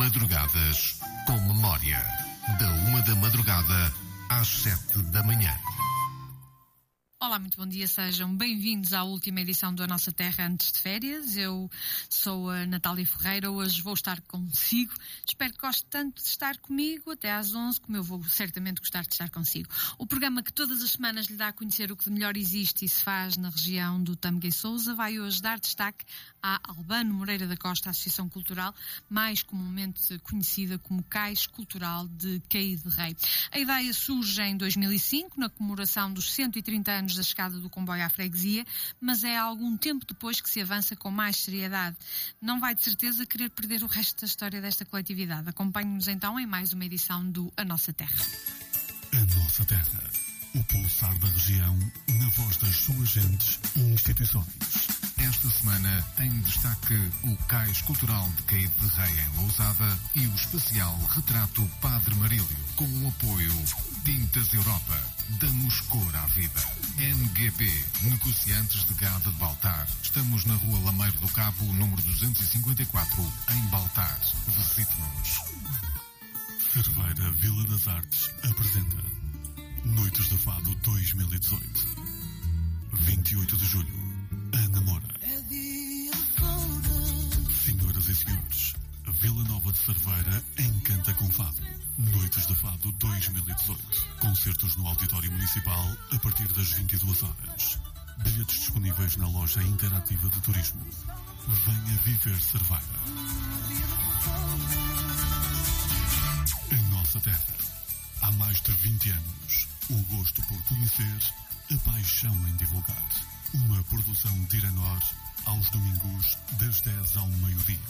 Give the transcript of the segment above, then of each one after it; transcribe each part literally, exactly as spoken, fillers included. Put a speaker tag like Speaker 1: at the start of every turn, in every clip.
Speaker 1: Madrugadas com Memória. Da uma da madrugada às sete da manhã.
Speaker 2: Olá, muito bom dia, sejam bem-vindos à última edição do A Nossa Terra antes de férias. Eu sou a Natália Ferreira, hoje vou estar consigo. Espero que goste tanto de estar comigo até às onze, como eu vou certamente gostar de estar consigo. O programa que todas as semanas lhe dá a conhecer o que de melhor existe e se faz na região do Tâmega e Sousa vai hoje dar destaque à Albano Moreira da Costa, Associação Cultural, mais comumente conhecida como Cais Cultural de Caíde de Rei. A ideia surge em dois mil e cinco, na comemoração dos cento e trinta anos da chegada do comboio à freguesia, mas é algum tempo depois que se avança com mais seriedade. Não vai de certeza querer perder o resto da história desta coletividade. Acompanhe-nos então em mais uma edição do A Nossa Terra.
Speaker 3: A Nossa Terra, o pulsar da região, na voz das suas gentes e instituições.
Speaker 1: Esta semana, em destaque, o Cais Cultural de Caíde de Rei em Lousada e o especial Retrato Padre Marílio, com o apoio Tintas Europa. Damos cor à vida. N G P, Negociantes de Gado de Baltar. Estamos na Rua Lameiro do Cabo, número duzentos e cinquenta e quatro, em Baltar. Visite-nos.
Speaker 3: Cerveira Vila das Artes apresenta Noites de Fado dois mil e dezoito. vinte e oito de julho. Ana Moura. Senhoras e senhores, Vila Nova de Cerveira encanta com Fado. Noites de Fado dois mil e dezoito. Concertos no Auditório Municipal a partir das vinte e duas horas. Bilhetes disponíveis na loja interativa de turismo. Venha viver Cerveira. A Nossa Terra. Há mais de vinte anos. O gosto por conhecer, a paixão em divulgar. Uma produção de Iranor, aos domingos, das dez ao meio-dia.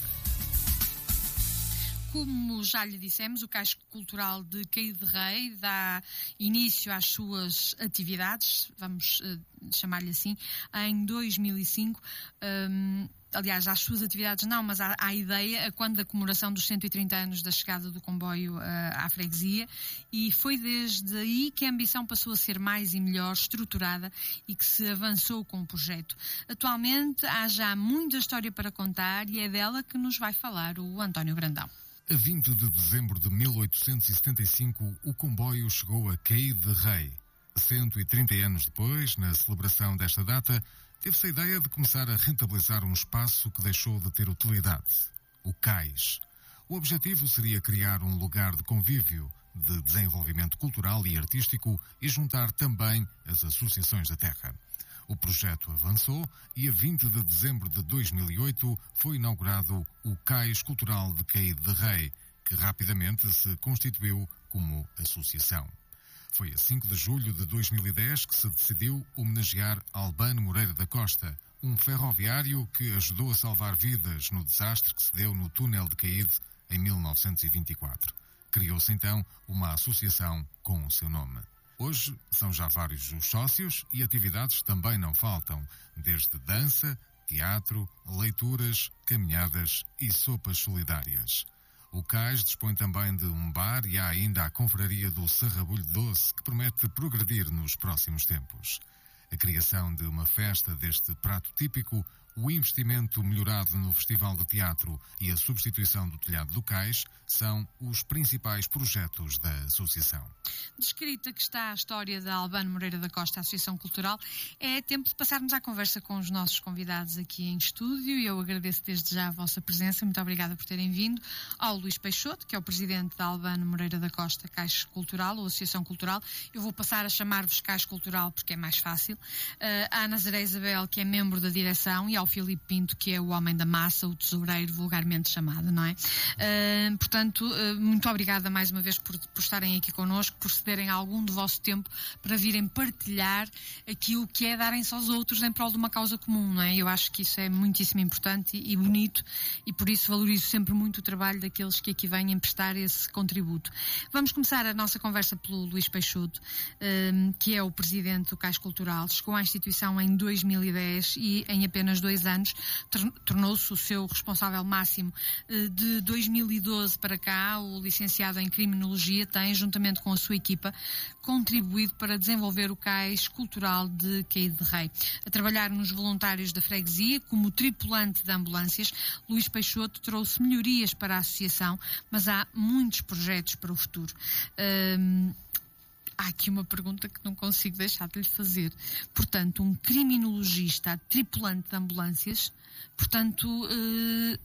Speaker 2: Como já lhe dissemos, o Cais Cultural de Caíde de Rei dá início às suas atividades, vamos uh, chamar-lhe assim, em dois mil e cinco. Um, aliás, às suas atividades não, mas à, à ideia, a quando da comemoração dos cento e trinta anos da chegada do comboio uh, à freguesia, e foi desde aí que a ambição passou a ser mais e melhor estruturada e que se avançou com o projeto. Atualmente há já muita história para contar e é dela que nos vai falar o António Grandão.
Speaker 1: A vinte de dezembro de mil oitocentos e setenta e cinco, o comboio chegou a Caíde de Rei. cento e trinta anos depois, na celebração desta data, teve-se a ideia de começar a rentabilizar um espaço que deixou de ter utilidade, o cais. O objetivo seria criar um lugar de convívio, de desenvolvimento cultural e artístico e juntar também as associações da terra. O projeto avançou e a vinte de dezembro de dois mil e oito foi inaugurado o Cais Cultural de Caíde de Rei, que rapidamente se constituiu como associação. Foi a cinco de julho de dois mil e dez que se decidiu homenagear Albano Moreira da Costa, um ferroviário que ajudou a salvar vidas no desastre que se deu no túnel de Caíde em mil novecentos e vinte e quatro. Criou-se então uma associação com o seu nome. Hoje são já vários os sócios e atividades também não faltam, desde dança, teatro, leituras, caminhadas e sopas solidárias. O Cais dispõe também de um bar e há ainda a confraria do Sarrabulho Doce, que promete progredir nos próximos tempos. A criação de uma festa deste prato típico, o investimento melhorado no Festival de Teatro e a substituição do telhado do Cais são os principais projetos da associação.
Speaker 2: Descrita que está a história da Albano Moreira da Costa, Associação Cultural, é tempo de passarmos à conversa com os nossos convidados aqui em estúdio e eu agradeço desde já a vossa presença. Muito obrigada por terem vindo. Ao Luís Peixoto, que é o presidente da Albano Moreira da Costa, Cais Cultural, ou Associação Cultural. Eu vou passar a chamar-vos Cais Cultural porque é mais fácil. Uh, à Nazaré Isabel, que é membro da direção, e ao Filipe Pinto, que é o homem da massa, o tesoureiro vulgarmente chamado, não é? Uh, portanto, uh, muito obrigada mais uma vez por, por estarem aqui connosco, por cederem algum do vosso tempo para virem partilhar aquilo que é darem-se aos outros em prol de uma causa comum, não é? Eu acho que isso é muitíssimo importante e, e bonito e por isso valorizo sempre muito o trabalho daqueles que aqui vêm prestar esse contributo. Vamos começar a nossa conversa pelo Luís Peixoto, um, que é o presidente do Cais Cultural. Chegou à instituição em dois mil e dez e em apenas dois dois anos, tornou-se o seu responsável máximo. De dois mil e doze para cá, o licenciado em Criminologia tem, juntamente com a sua equipa, contribuído para desenvolver o cais cultural de Caíde de Rei. A trabalhar nos voluntários da freguesia, como tripulante de ambulâncias, Luís Peixoto trouxe melhorias para a associação, mas há muitos projetos para o futuro. Hum, há aqui uma pergunta que não consigo deixar de lhe fazer. Portanto, um criminologista, tripulante de ambulâncias, portanto, uh,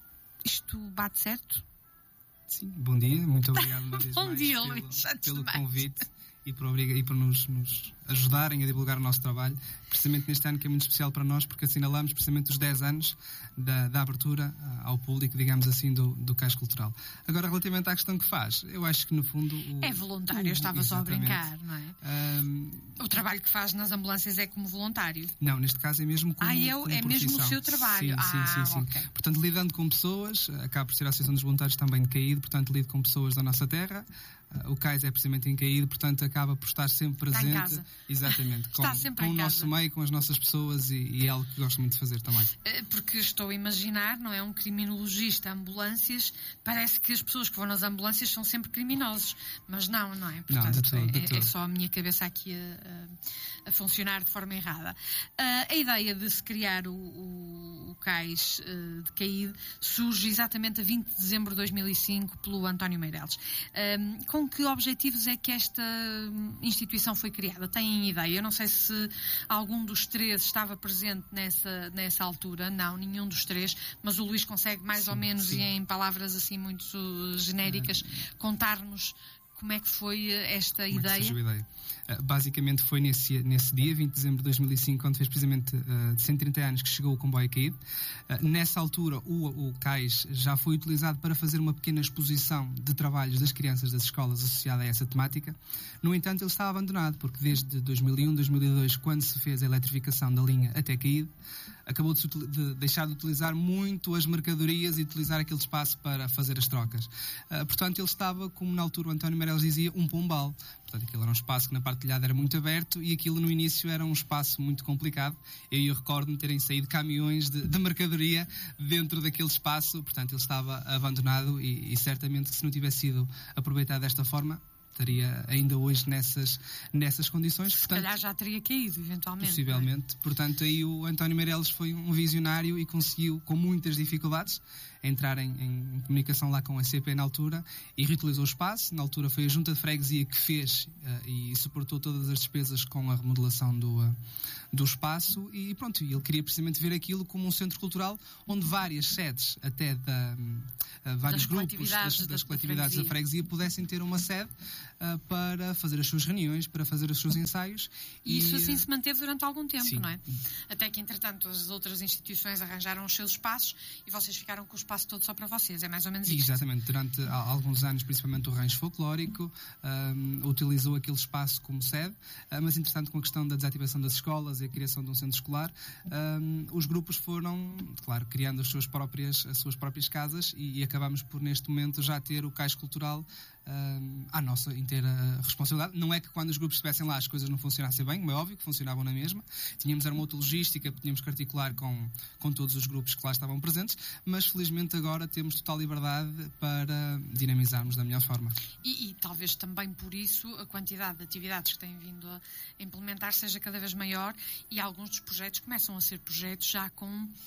Speaker 2: isto bate certo?
Speaker 4: Sim, bom dia, muito obrigado uma vez
Speaker 2: bom
Speaker 4: mais
Speaker 2: dia,
Speaker 4: pelo,
Speaker 2: Luís,
Speaker 4: pelo convite e por, e por nos, nos ajudarem a divulgar o nosso trabalho, precisamente neste ano que é muito especial para nós, porque assinalamos precisamente os dez anos da, da abertura ao público, digamos assim, do, do Cais Cultural. Agora, relativamente à questão que faz, eu acho que no fundo... O,
Speaker 2: é voluntário,
Speaker 4: o,
Speaker 2: eu estava
Speaker 4: exatamente.
Speaker 2: só a brincar, não é? Um, o trabalho que faz nas ambulâncias é como voluntário?
Speaker 4: Não, neste caso é mesmo como,
Speaker 2: ah, é,
Speaker 4: como
Speaker 2: é mesmo o seu trabalho?
Speaker 4: Sim,
Speaker 2: ah,
Speaker 4: sim, sim, sim.
Speaker 2: Okay.
Speaker 4: Portanto, lidando com pessoas, acaba por ser a Associação dos Voluntários também de Caíde, portanto, lido com pessoas da nossa terra. O Cais é precisamente em Caíde, portanto, acaba por estar sempre presente.
Speaker 2: Está em casa.
Speaker 4: Exatamente. Com,
Speaker 2: Está sempre
Speaker 4: com
Speaker 2: em
Speaker 4: o
Speaker 2: casa.
Speaker 4: nosso meio, com as nossas pessoas e, e é algo que gosto muito de fazer também.
Speaker 2: Porque estou a imaginar, não é? Um criminologista, ambulâncias, parece que as pessoas que vão nas ambulâncias são sempre criminosos, mas não, não é? Portanto,
Speaker 4: não, de todo, de
Speaker 2: é,
Speaker 4: todo.
Speaker 2: é só a minha cabeça aqui a, a, a funcionar de forma errada. Uh, a ideia de se criar o, o, o Cais uh, de Caíde surge exatamente a vinte de dezembro de dois mil e cinco pelo António Meireles. Uh, com que objetivos é que esta instituição foi criada? Têm ideia? Eu não sei se algum dos três estava presente nessa, nessa altura. Não, nenhum dos três, mas o Luís consegue mais
Speaker 4: sim,
Speaker 2: ou menos,
Speaker 4: sim.
Speaker 2: e em palavras assim muito genéricas, contar-nos como é que foi esta
Speaker 4: como
Speaker 2: ideia?
Speaker 4: É que surgiu a ideia? Uh, basicamente foi nesse, nesse dia, vinte de dezembro de dois mil e cinco, quando fez precisamente uh, cento e trinta anos que chegou o comboio Caíde. Uh, nessa altura o, o Cais já foi utilizado para fazer uma pequena exposição de trabalhos das crianças das escolas associada a essa temática. No entanto, ele estava abandonado, porque desde dois mil e um, dois mil e dois, quando se fez a eletrificação da linha até Caíde, acabou de, se, de deixar de utilizar muito as mercadorias e utilizar aquele espaço para fazer as trocas. Uh, portanto, ele estava, como na altura o António Meireles dizia, um pombal. Portanto, aquilo era um espaço que na parte telhada era muito aberto e aquilo no início era um espaço muito complicado. Eu, eu recordo-me terem saído caminhões de, de mercadoria dentro daquele espaço. Portanto, ele estava abandonado e, e certamente que se não tivesse sido aproveitado desta forma, estaria ainda hoje nessas, nessas condições.
Speaker 2: Se calhar já teria caído, eventualmente.
Speaker 4: Possivelmente. É? Portanto, aí o António Meireles foi um visionário e conseguiu, com muitas dificuldades, entrar em, em comunicação lá com a C P na altura e reutilizou o espaço. Na altura foi a Junta de Freguesia que fez uh, e suportou todas as despesas com a remodelação do, uh, do espaço e pronto, ele queria precisamente ver aquilo como um centro cultural onde várias sedes, até da, uh, vários
Speaker 2: das
Speaker 4: grupos
Speaker 2: coletividades
Speaker 4: das, das
Speaker 2: da,
Speaker 4: coletividades da freguesia. da freguesia pudessem ter uma sede uh, para fazer as suas reuniões, para fazer os seus ensaios.
Speaker 2: E isso
Speaker 4: e,
Speaker 2: assim se manteve durante algum tempo,
Speaker 4: sim.
Speaker 2: não é? Até que, entretanto, as outras instituições arranjaram os seus espaços e vocês ficaram com o espaço todo só para vocês. É mais ou menos isto.
Speaker 4: Exatamente. Durante alguns anos, principalmente o rancho folclórico, um, utilizou aquele espaço como sede, uh, mas, entretanto, com a questão da desativação das escolas e a criação de um centro escolar, um, os grupos foram, claro, criando as suas próprias, as suas próprias casas e, e acabamos por, neste momento, já ter o Cais Cultural Um, à nossa inteira responsabilidade. Não é que quando os grupos estivessem lá as coisas não funcionassem bem, como é óbvio que funcionavam na mesma. Tínhamos era uma outra logística, tínhamos que articular com, com todos os grupos que lá estavam presentes, mas felizmente agora temos total liberdade para dinamizarmos da melhor forma.
Speaker 2: E, e talvez também por isso a quantidade de atividades que têm vindo a implementar seja cada vez maior e alguns dos projetos começam a ser projetos já com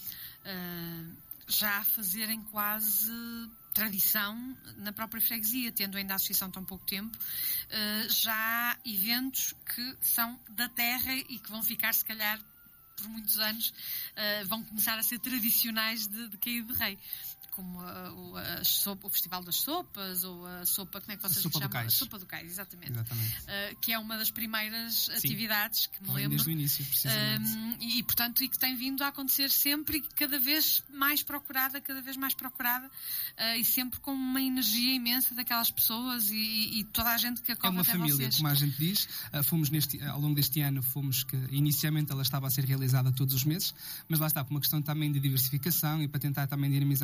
Speaker 2: uh, já a fazerem quase tradição na própria freguesia, tendo ainda a associação tão pouco tempo, uh, já há eventos que são da terra e que vão ficar, se calhar, por muitos anos, uh, vão começar a ser tradicionais de, de Caíde de Rei. Como a, o, a sopa, o Festival das Sopas, ou a sopa, como é que vocês
Speaker 4: sopa
Speaker 2: chamam?
Speaker 4: Do Cais.
Speaker 2: A Sopa do Cais, exatamente.
Speaker 4: exatamente.
Speaker 2: Uh, que é uma das primeiras Sim. atividades que me
Speaker 4: Vem
Speaker 2: lembro.
Speaker 4: desde o início, precisamente.
Speaker 2: Um, e, portanto, e que tem vindo a acontecer sempre e cada vez mais procurada, cada vez mais procurada, uh, e sempre com uma energia imensa daquelas pessoas e, e toda a gente que acorre
Speaker 4: É uma
Speaker 2: até
Speaker 4: família,
Speaker 2: vocês.
Speaker 4: como a gente diz. Uh, fomos neste, ao longo deste ano, fomos que inicialmente ela estava a ser realizada todos os meses, mas lá está, por uma questão também de diversificação e para tentar também dinamizar novas atividades.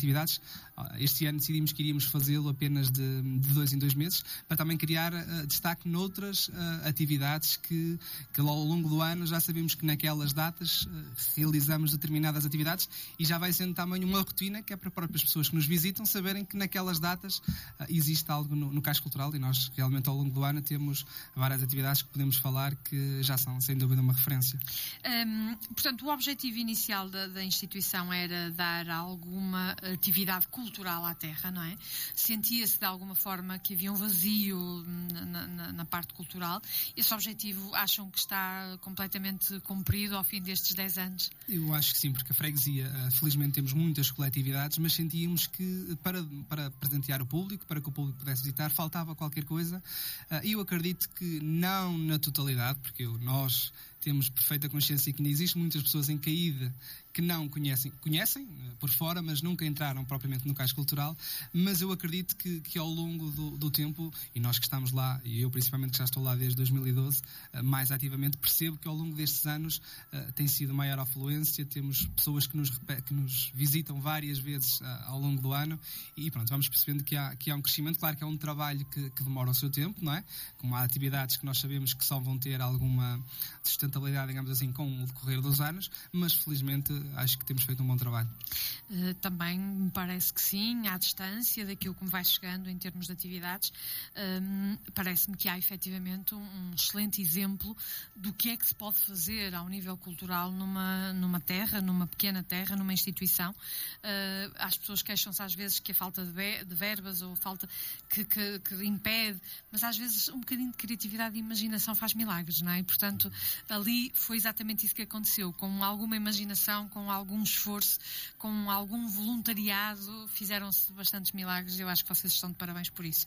Speaker 4: atividades. Este ano decidimos que iríamos fazê-lo apenas de, de dois em dois meses, para também criar uh, destaque noutras uh, atividades que, que ao longo do ano já sabemos que naquelas datas uh, realizamos determinadas atividades, e já vai sendo também uma rotina que é para as próprias pessoas que nos visitam saberem que naquelas datas uh, existe algo no, no Cais Cultural, e nós realmente ao longo do ano temos várias atividades que podemos falar que já são sem dúvida uma referência.
Speaker 2: Um, portanto, o objetivo inicial da, da instituição era dar alguma atividade cultural à terra, não é? Sentia-se de alguma forma que havia um vazio na, na, na parte cultural. Esse objetivo acham que está completamente cumprido ao fim destes dez anos? Eu
Speaker 4: acho que sim, porque a freguesia, felizmente temos muitas coletividades, mas sentíamos que para, para presentear o público, para que o público pudesse visitar, faltava qualquer coisa. E eu acredito que não na totalidade, porque eu, nós temos perfeita consciência que existem muitas pessoas em Caíde que não conhecem, conhecem por fora, mas nunca entraram propriamente no Cais Cultural, mas eu acredito que, que ao longo do, do tempo, e nós que estamos lá, e eu principalmente que já estou lá desde dois mil e doze, mais ativamente, percebo que ao longo destes anos uh, tem sido maior afluência, temos pessoas que nos, que nos visitam várias vezes uh, ao longo do ano, e pronto, vamos percebendo que há, que há um crescimento. Claro que é um trabalho que, que demora o seu tempo, não é? Como há atividades que nós sabemos que só vão ter alguma sustentabilidade, digamos assim, com o decorrer dos anos, mas felizmente acho que temos feito um bom trabalho.
Speaker 2: Uh, também me parece que sim, à distância daquilo que me vai chegando em termos de atividades, um, parece-me que há efetivamente um, um excelente exemplo do que é que se pode fazer ao nível cultural numa, numa terra, numa pequena terra, numa instituição. Uh, as pessoas queixam-se às vezes que a falta de, be- de verbas ou falta que, que, que impede, mas às vezes um bocadinho de criatividade e imaginação faz milagres, não é? E, portanto, ali foi exatamente isso que aconteceu, com alguma imaginação, com algum esforço, com algum voluntariado, fizeram-se bastantes milagres, e eu acho que vocês estão de parabéns por isso.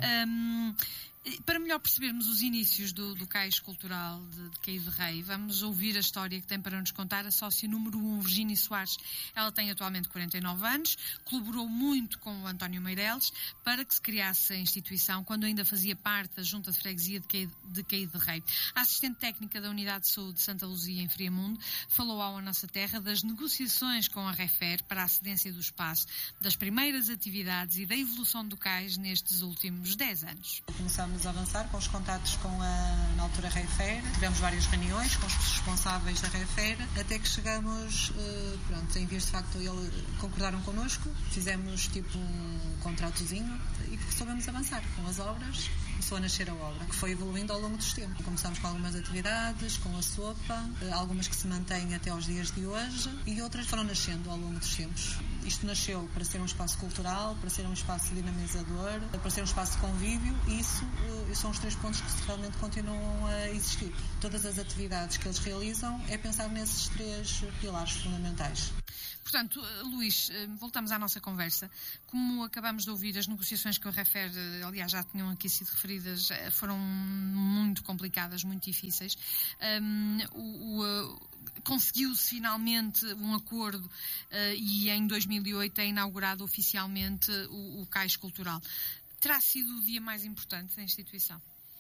Speaker 2: Um, para melhor percebermos os inícios do, do Cais Cultural de, de Caíde Rei, vamos ouvir a história que tem para nos contar a sócia número um, Virgínia Soares. Ela tem atualmente quarenta e nove anos, colaborou muito com o António Meireles para que se criasse a instituição, quando ainda fazia parte da Junta de Freguesia de Caíde, de Caíde Rei. A assistente técnica da Unidade de Saúde de Santa Luzia, em Friamundo, falou ao A Nossa Terra das negociações com a Refer para a cedência do espaço, das primeiras atividades e da evolução do Cais nestes últimos dez anos.
Speaker 5: Começamos a avançar com os contactos com a, na altura, Refer. Tivemos várias reuniões com os responsáveis da Refer, até que chegamos, uh, pronto, em vias de facto eles concordaram connosco, fizemos tipo um contratozinho e soubemos avançar com as obras. Começou a nascer a obra, que foi evoluindo ao longo dos tempos. Começámos com algumas atividades, com a sopa, algumas que se mantêm até aos dias de hoje, e outras foram nascendo ao longo dos tempos. Isto nasceu para ser um espaço cultural, para ser um espaço dinamizador, para ser um espaço de convívio, e isso são os três pontos que realmente continuam a existir. Todas as atividades que eles realizam é pensar nesses três pilares fundamentais.
Speaker 2: Portanto, Luís, voltamos à nossa conversa. Como acabamos de ouvir, as negociações que o Refer, aliás, já tinham aqui sido referidas, foram muito complicadas, muito difíceis. Um, o, o, conseguiu-se finalmente um acordo uh, e em dois mil e oito é inaugurado oficialmente o, o Cais Cultural. Terá sido o dia mais importante da instituição?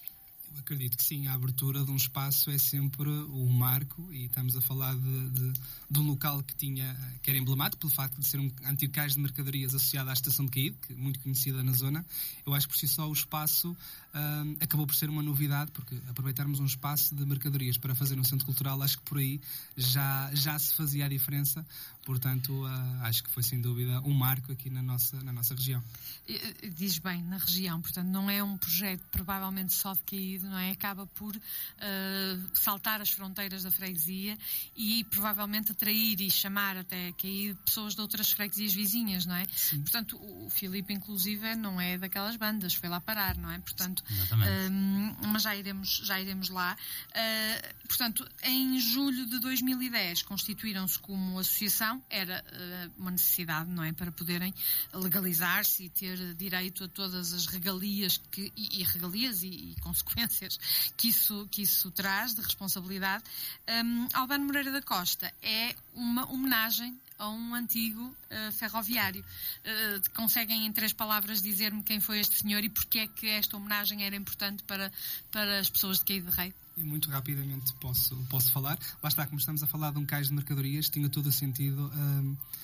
Speaker 4: Eu acredito que sim, a abertura de um espaço é sempre o marco, e estamos a falar de, de, de um local que tinha, que era emblemático pelo facto de ser um antigo cais de mercadorias associado à Estação de Caíde, que é muito conhecida na zona. Eu acho que por si só o espaço um, acabou por ser uma novidade, porque aproveitarmos um espaço de mercadorias para fazer um centro cultural, acho que por aí já, já se fazia a diferença. Portanto, uh, acho que foi sem dúvida um marco aqui na nossa, na nossa região.
Speaker 2: Diz bem, na região, portanto não é um projeto provavelmente só de Caíde, não é? Acaba por uh, saltar as fronteiras da freguesia e provavelmente atrair e chamar até Caíde pessoas de outras freguesias vizinhas, não é?
Speaker 4: Sim.
Speaker 2: Portanto, o Filipe inclusive não é daquelas bandas, foi lá parar, não é? Portanto,
Speaker 1: um,
Speaker 2: mas já iremos, já iremos lá. Uh, portanto, em julho de dois mil e dez constituíram-se como associação, era uh, uma necessidade, não é? Para poderem legalizar-se e ter direito a todas as regalias que, e, e regalias e, e consequências que isso, que isso traz de responsabilidade. Um, Albano Moreira da Costa é uma homenagem a um antigo uh, ferroviário. Uh, conseguem em três palavras dizer-me quem foi este senhor e porque é que esta homenagem era importante para, para as pessoas de Caíde Rei?
Speaker 4: E muito rapidamente posso, posso falar. Lá está, como estamos a falar de um cais de mercadorias, tinha todo o sentido um,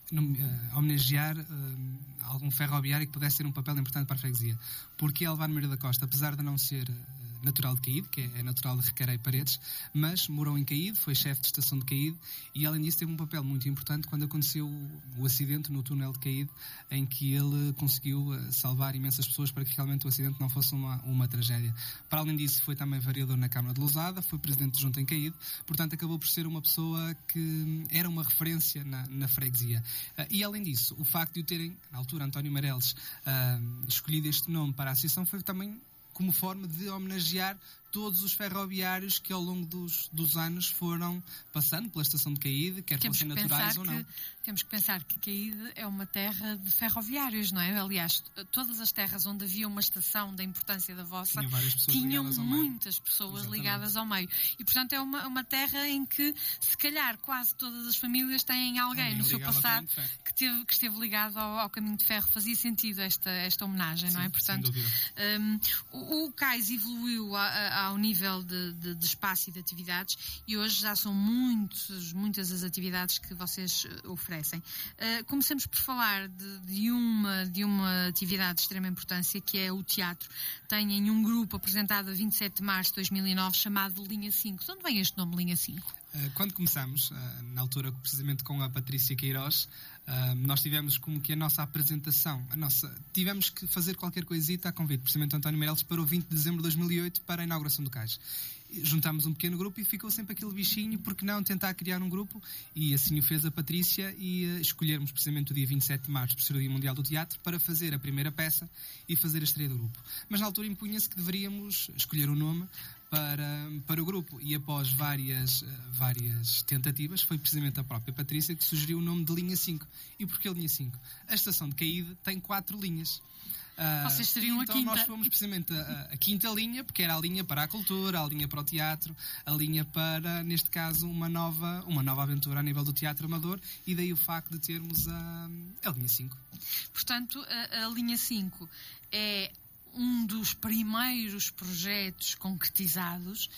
Speaker 4: uh, homenagear uh, algum ferroviário que pudesse ter um papel importante para a freguesia. Porque Albano Moreira da Costa, apesar de não ser uh, natural de Caíde, que é, é natural de Recarei Paredes, mas morou em Caíde, foi chefe de estação de Caíde e, além disso, teve um papel muito importante quando aconteceu o, o acidente no túnel de Caíde, em que ele conseguiu uh, salvar imensas pessoas para que realmente o acidente não fosse uma, uma tragédia. Para além disso, foi também vereador na Câmara de Lousada, foi presidente de junta em Caíde, portanto, acabou por ser uma pessoa que era uma referência na, na freguesia. Uh, e, além disso, o facto de o terem, na altura, António Meireles, uh, escolhido este nome para a associação foi também como forma de homenagear todos os ferroviários que ao longo dos, dos anos foram passando pela estação de Caíde, quer fossem naturais ou não.
Speaker 2: Que, temos que pensar que Caíde é uma terra de ferroviários, não é? Aliás, todas as terras onde havia uma estação da importância da vossa tinham muitas pessoas Exatamente. ligadas ao meio. E, portanto, é uma, uma terra em que, se calhar, quase todas as famílias têm alguém, alguém no seu passado que, teve, que esteve ligado ao, ao caminho de ferro. Fazia sentido esta, esta homenagem, Sim, não é? Portanto, um, o, o cais evoluiu a, a ao nível de, de, de espaço e de atividades e hoje já são muitos, muitas as atividades que vocês oferecem. Uh, começamos por falar de, de, uma, de uma atividade de extrema importância que é o teatro. Têm um grupo apresentado a vinte e sete de março de dois mil e nove chamado Linha cinco. De onde vem este nome Linha cinco?
Speaker 4: Quando começámos, na altura precisamente com a Patrícia Queiroz, nós tivemos como que a nossa apresentação, a nossa, tivemos que fazer qualquer coisita a convite, precisamente do António Meireles, para o vinte de dezembro de dois mil e oito, para a inauguração do cais. Juntámos um pequeno grupo e ficou sempre aquele bichinho, porque não tentar criar um grupo, e assim o fez a Patrícia, e uh, escolhermos precisamente o dia vinte e sete de março, por ser o Dia Mundial do Teatro, para fazer a primeira peça e fazer a estreia do grupo. Mas na altura impunha-se que deveríamos escolher um nome para, para o grupo, e após várias, uh, várias tentativas, foi precisamente a própria Patrícia que sugeriu o nome de Linha cinco. E porquê Linha cinco? A estação de Caíde tem quatro linhas.
Speaker 2: Uh, Vocês seriam
Speaker 4: então
Speaker 2: a quinta.
Speaker 4: Nós fomos precisamente a, a quinta linha, porque era a linha para a cultura, a linha para o teatro, a linha para, neste caso, uma nova, uma nova aventura a nível do teatro amador, e daí o facto de termos a, a linha cinco.
Speaker 2: Portanto, a, a linha cinco é um dos primeiros projetos concretizados.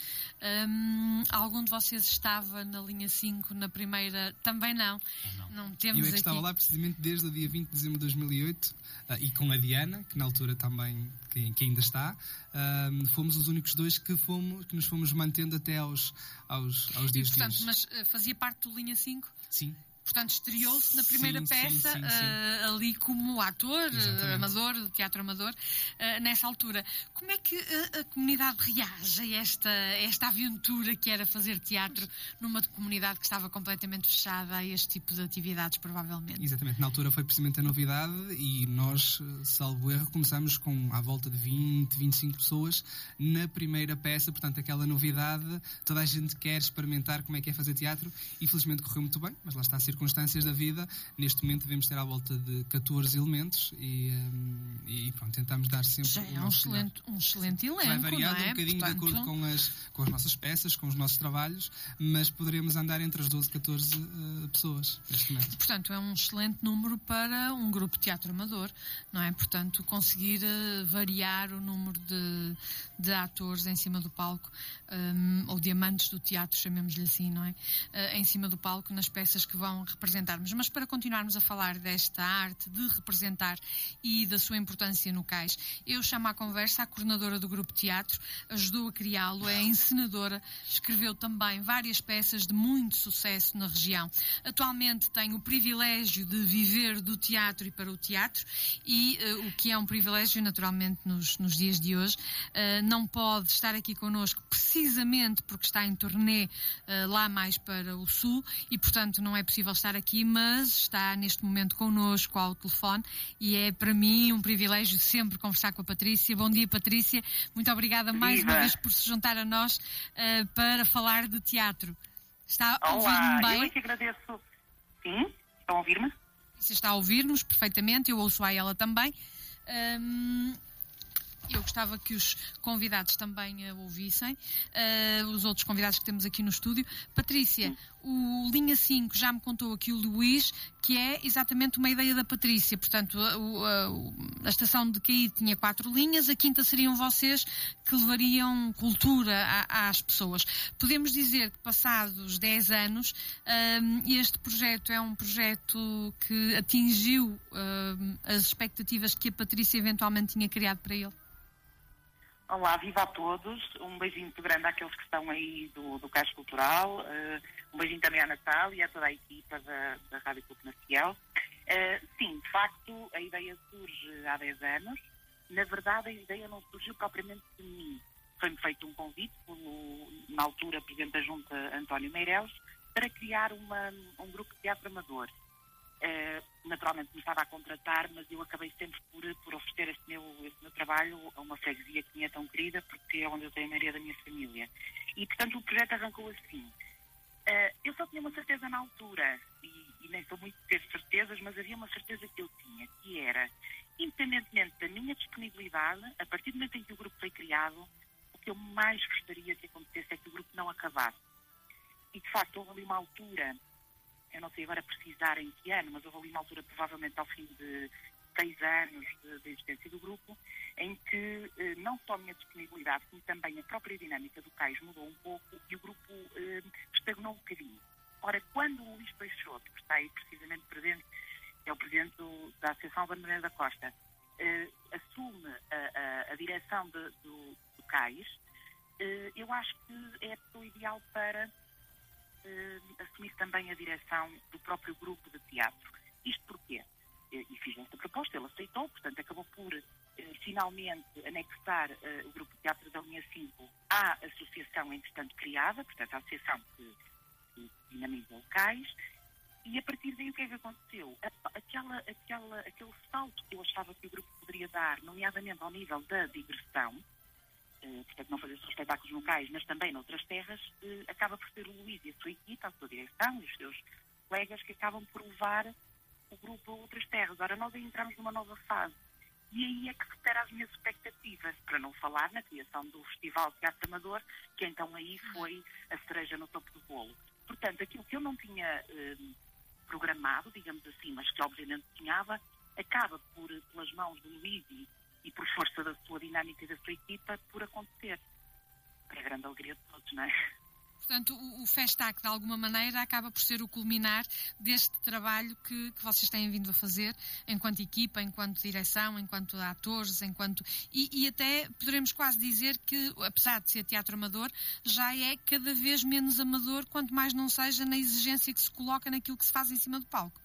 Speaker 2: Um, algum de vocês estava na linha cinco na primeira? Também não.
Speaker 4: Não,
Speaker 2: não temos
Speaker 4: Eu é que
Speaker 2: aqui...
Speaker 4: estava lá precisamente desde o dia vinte de dezembro de dois mil e oito, uh, e com a Diana, que na altura também, que, que ainda está, uh, fomos os únicos dois que, fomos, que nos fomos mantendo até aos, aos, aos dias
Speaker 2: e, portanto,
Speaker 4: dias.
Speaker 2: Mas uh, fazia parte do linha cinco?
Speaker 4: Sim.
Speaker 2: Portanto, estreou-se na primeira
Speaker 4: sim,
Speaker 2: peça
Speaker 4: sim, sim, sim.
Speaker 2: Uh, ali como ator, uh, amador, de teatro amador, uh, nessa altura. Como é que uh, a comunidade reage a esta, a esta aventura que era fazer teatro numa comunidade que estava completamente fechada a este tipo de atividades, provavelmente?
Speaker 4: Exatamente. Na altura foi precisamente a novidade e nós, salvo erro, começámos com à volta de vinte, vinte e cinco pessoas na primeira peça. Portanto, aquela novidade, toda a gente quer experimentar como é que é fazer teatro e felizmente correu muito bem, mas lá está a circunstâncias da vida. Neste momento devemos ter à volta de catorze elementos e, um, e pronto, tentamos dar sempre...
Speaker 2: Já é um excelente, um excelente elenco,
Speaker 4: vai variando
Speaker 2: não é?
Speaker 4: um bocadinho Portanto... de acordo com as, com as nossas peças, com os nossos trabalhos, mas poderemos andar entre as doze, catorze uh, pessoas neste momento.
Speaker 2: Portanto, é um excelente número para um grupo de teatro amador, não é? Portanto, conseguir uh, variar o número de, de atores em cima do palco, um, ou diamantes do teatro, chamemos-lhe assim, não é? Uh, em cima do palco, nas peças que vão representarmos. Mas para continuarmos a falar desta arte de representar e da sua importância no cais, eu chamo à conversa a coordenadora do grupo teatro, ajudou a criá-lo, é encenadora, escreveu também várias peças de muito sucesso na região. Atualmente tem o privilégio de viver do teatro e para o teatro e uh, o que é um privilégio naturalmente nos, nos dias de hoje. Uh, não pode estar aqui connosco precisamente porque está em turnê uh, lá mais para o sul e portanto não é possível estar aqui, mas está neste momento connosco ao telefone e é para mim um privilégio sempre conversar com a Patrícia. Bom dia, Patrícia. Muito obrigada mais
Speaker 6: Viva.
Speaker 2: uma vez por se juntar a nós uh, para falar de teatro. Está a
Speaker 6: Olá,
Speaker 2: ouvir-me bem?
Speaker 6: eu é que agradeço. Sim, estão a ouvir-me?
Speaker 2: Você está a ouvir-nos perfeitamente, eu ouço a ela também. Um, eu gostava que os convidados também a ouvissem, uh, os outros convidados que temos aqui no estúdio. Patrícia, O Linha cinco já me contou aqui o Luís, que é exatamente uma ideia da Patrícia. Portanto, a, a, a estação de Caíde tinha quatro linhas, a quinta seriam vocês que levariam cultura a, às pessoas. Podemos dizer que, passados dez anos, um, este projeto é um projeto que atingiu um, as expectativas que a Patrícia eventualmente tinha criado para ele?
Speaker 6: Olá, viva a todos. Um beijinho muito grande àqueles que estão aí do, do Cais Cultural. Uh, um beijinho também à Natal e a toda a equipa da, da Rádio Clube Nacional. Uh, sim, de facto, a ideia surge há dez anos. Na verdade, a ideia não surgiu propriamente de mim. Foi-me feito um convite pelo, na altura, Presidente da Junta, António Meireles, para criar uma, um grupo de teatro amador. Uh, naturalmente me estava a contratar, mas eu acabei sempre por, por oferecer este meu, este meu trabalho a uma freguesia que me é tão querida, porque é onde eu tenho a maioria da minha família. E, portanto, o projeto arrancou assim. Uh, eu só tinha uma certeza na altura, e, e nem sou muito de ter certezas, mas havia uma certeza que eu tinha, que era, independentemente da minha disponibilidade, a partir do momento em que o grupo foi criado, o que eu mais gostaria que acontecesse é que o grupo não acabasse. E, de facto, houve ali uma altura, eu não sei agora precisar em que ano, mas houve ali uma altura, provavelmente ao fim de seis anos de, de existência do grupo, em que eh, não só a minha disponibilidade, como também a própria dinâmica do Cais mudou um pouco e o grupo eh, estagnou um bocadinho. Ora, quando o Luís Peixoto, que está aí precisamente presente, é o presidente do, da Associação Albano Moreira da Costa, eh, assume a, a, a direção de, do, do Cais, eh, eu acho que é a pessoa ideal para Uh, assumir também a direção do próprio grupo de teatro. Isto porquê? Uh, e fiz esta proposta, ele aceitou, portanto acabou por uh, finalmente anexar uh, o grupo de teatro da Linha cinco à associação entretanto criada, portanto a associação que, que dinamiza o Cais, e a partir daí o que é que aconteceu? Aquela, aquela, aquele salto que eu achava que o grupo poderia dar, nomeadamente ao nível da digressão, Uh, portanto não fazer só espetáculos locais, mas também noutras terras, uh, acaba por ser o Luís e a sua equipa, a sua direção e os seus colegas que acabam por levar o grupo a outras terras. Ora, nós aí entramos numa nova fase. E aí é que supera as minhas expectativas, para não falar na criação do Festival de Teatro Amador, que então aí foi a cereja no topo do bolo. Portanto, aquilo que eu não tinha uh, programado, digamos assim, mas que obviamente sonhava, acaba por, pelas mãos do Luís e e por força da sua dinâmica e da sua equipa, por acontecer. Para a grande alegria de todos, não é?
Speaker 2: Portanto, o, o Festac, de alguma maneira, acaba por ser o culminar deste trabalho que, que vocês têm vindo a fazer, enquanto equipa, enquanto direção, enquanto atores, enquanto... E, e até poderemos quase dizer que, apesar de ser teatro amador, já é cada vez menos amador, quanto mais não seja na exigência que se coloca naquilo que se faz em cima do palco.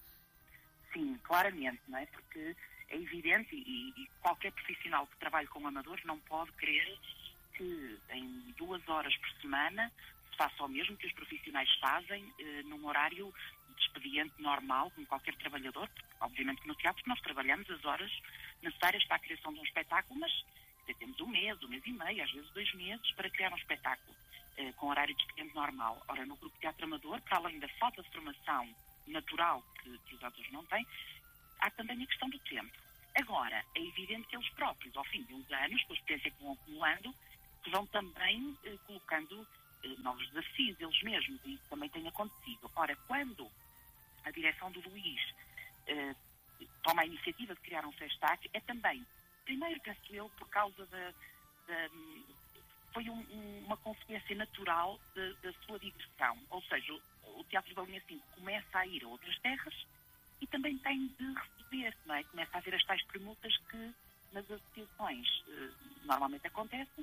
Speaker 6: Sim, claramente, não é? Porque é evidente, e, e qualquer profissional que trabalhe com amadores não pode crer que em duas horas por semana se faça o mesmo que os profissionais fazem eh, num horário de expediente normal, como qualquer trabalhador, porque obviamente que no teatro nós trabalhamos as horas necessárias para a criação de um espetáculo, mas temos um mês, um mês e meio, às vezes dois meses, para criar um espetáculo eh, com horário de expediente normal. Ora, no grupo de teatro amador, para além da falta de formação natural que, que os atores não têm, há também a questão do tempo. Agora, é evidente que eles próprios, ao fim de uns anos, com a experiência que vão acumulando, vão também eh, colocando eh, novos desafios eles mesmos, e isso também tem acontecido. Ora, quando a direção do Luís eh, toma a iniciativa de criar um Festac, é também, primeiro, penso eu, por causa da... da foi um, um, uma consequência natural de, da sua digressão. Ou seja, o, o Teatro da Linha cinco começa a ir a outras terras, e também tem de receber, não é? Começa a haver as tais permutas que nas associações eh, normalmente acontecem,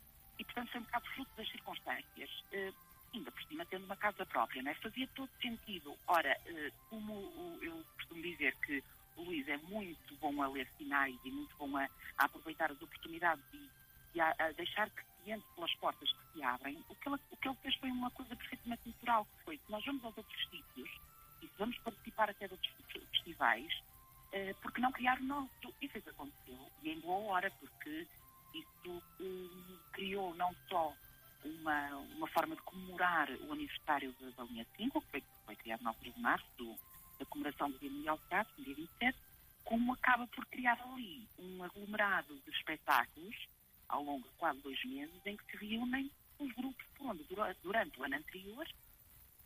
Speaker 6: e portanto foi um bocado fruto das circunstâncias. Eh, ainda por cima tendo uma casa própria, não é? Fazia todo sentido. Ora, eh, como o, eu costumo dizer que o Luís é muito bom a ler sinais e muito bom a, a aproveitar as oportunidades e, e a, a deixar que se entre pelas portas que se abrem, o que, ele, o que ele fez foi uma coisa perfeitamente natural, que foi que nós vamos aos outros sítios e se vamos participar até de outros festivais, uh, porque não criar o nosso? Isso é que aconteceu. E em boa hora, porque isso um, criou não só uma, uma forma de comemorar o aniversário da, da Linha cinco, que foi, foi criado na altura de março, do, da comemoração do Dia Mundial de Teatro, no dia vinte e sete, como acaba por criar ali um aglomerado de espetáculos, ao longo de quase dois meses, em que se reúnem os grupos, onde durante o ano anterior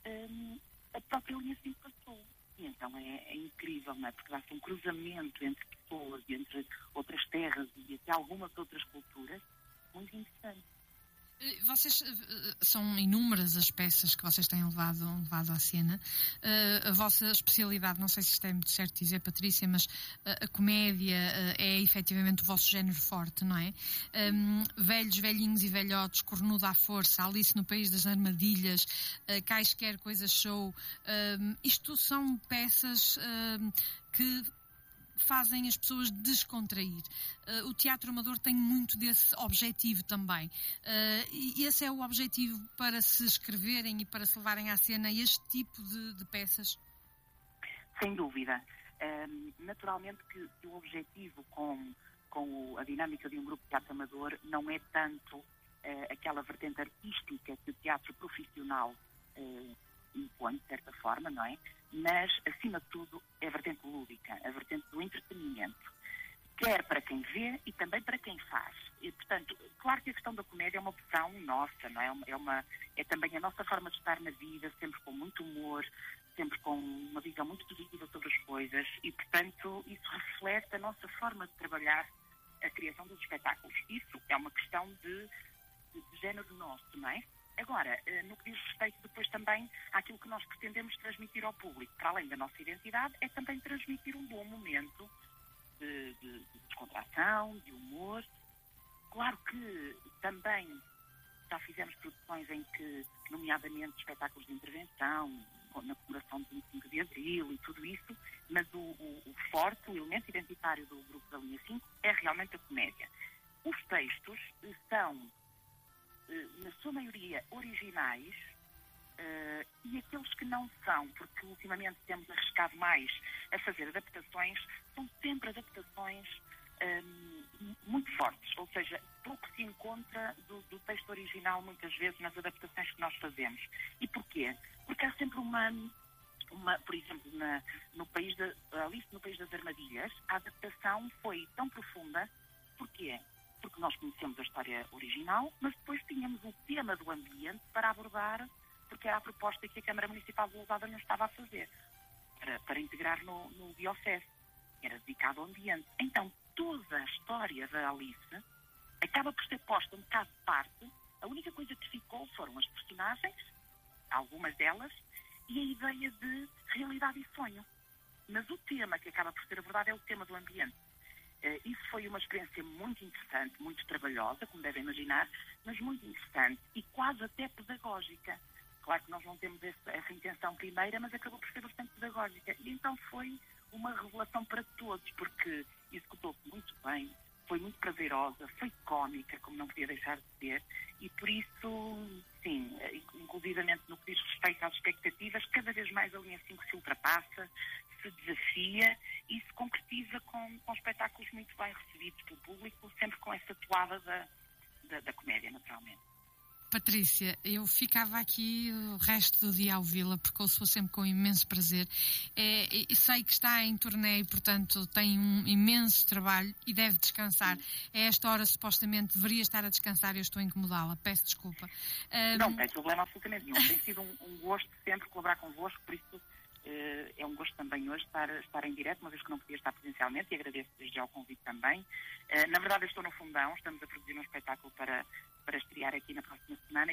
Speaker 6: um, a própria linha cinco passou. E então é, é incrível, não é? Porque dá-se um cruzamento entre pessoas e entre outras terras e até algumas outras culturas muito interessante.
Speaker 2: Vocês, são inúmeras as peças que vocês têm levado, levado à cena. Uh, a vossa especialidade, não sei se isto é muito certo dizer, Patrícia, mas uh, a comédia uh, é efetivamente o vosso género forte, não é? Um, velhos, velhinhos e velhotes, Cornudo à Força, Alice no País das Armadilhas, uh, Cais Quer Coisas Show. Uh, isto são peças uh, que fazem as pessoas descontrair. Uh, o teatro amador tem muito desse objetivo também. Uh, e esse é o objetivo para se escreverem e para se levarem à cena este tipo de, de peças?
Speaker 6: Sem dúvida. Um, naturalmente que, que o objetivo com, com a dinâmica de um grupo de teatro amador não é tanto uh, aquela vertente artística que o teatro profissional uh, impõe, de certa forma, não é? Mas, acima de tudo, é a vertente lúdica, a vertente do entretenimento, quer para quem vê e também para quem faz. E, portanto, claro que a questão da comédia é uma opção nossa, não é? É, uma, é também a nossa forma de estar na vida, sempre com muito humor, sempre com uma visão muito positiva sobre as coisas e, portanto, isso reflete a nossa forma de trabalhar a criação dos espetáculos. Isso é uma questão de, de, de género nosso, não é? Agora, no que diz respeito depois também àquilo que nós pretendemos transmitir ao público, para além da nossa identidade, é também transmitir um bom momento de, de, de descontração, de humor. Claro que também já fizemos produções em que, nomeadamente, espetáculos de intervenção, na comemoração de vinte e cinco de Abril e tudo isso, mas o, o, o forte, o elemento identitário do grupo da linha cinco é realmente a comédia. Os textos são, na sua maioria, originais, uh, e aqueles que não são, porque ultimamente temos arriscado mais a fazer adaptações, são sempre adaptações um, muito fortes, ou seja, pouco se encontra do, do texto original muitas vezes nas adaptações que nós fazemos. E porquê? Porque há sempre uma, uma por exemplo, na, no país da, Alice no País das Armadilhas, a adaptação foi tão profunda. Porquê? Porque nós conhecemos a história original, mas depois tínhamos o tema do ambiente para abordar, porque era a proposta que a Câmara Municipal de Lousada nos estava a fazer, para, para integrar no, no Biofest, que era dedicado ao ambiente. Então, toda a história da Alice acaba por ser posta um bocado de parte. A única coisa que ficou foram as personagens, algumas delas, e a ideia de realidade e sonho. Mas o tema que acaba por ser abordado é o tema do ambiente. Uh, isso foi uma experiência muito interessante, muito trabalhosa, como devem imaginar, mas muito interessante e quase até pedagógica. Claro que nós não temos esse, essa intenção primeira, mas acabou por ser bastante pedagógica. E então foi uma revelação para todos, porque executou-se muito bem, foi muito prazerosa, foi cómica, como não podia deixar de ser, e por isso, sim, inclusivamente no que diz respeito às expectativas, cada vez mais a linha cinco se ultrapassa, se desafia e se concretiza com, com espetáculos muito bem recebidos pelo público, sempre com essa toada da, da, da comédia, naturalmente.
Speaker 2: Patrícia, eu ficava aqui o resto do dia a ouvi-la, porque eu sou sempre com imenso prazer. É, e sei que está em turnê e, portanto, tem um imenso trabalho e deve descansar. A esta hora, supostamente, deveria estar a descansar e eu estou a incomodá-la. Peço desculpa. Um...
Speaker 6: Não tem problema absolutamente nenhum. Tem sido um, um gosto sempre colaborar convosco, por isso Uh, é um gosto também hoje estar, estar em direto, uma vez que não podia estar presencialmente, e agradeço desde já o convite também. Uh, na verdade, eu estou no Fundão, estamos a produzir um espetáculo para, para estrear aqui na próxima semana.